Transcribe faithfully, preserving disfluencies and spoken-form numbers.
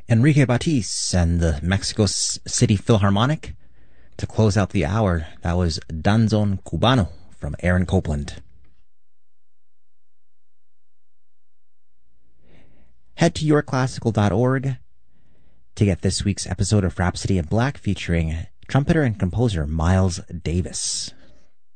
Enrique Batiste and the Mexico City Philharmonic. To close out the hour, that was Danzón Cubano from Aaron Copland. Head to your classical dot org to get this week's episode of Rhapsody in Black featuring trumpeter and composer Miles Davis.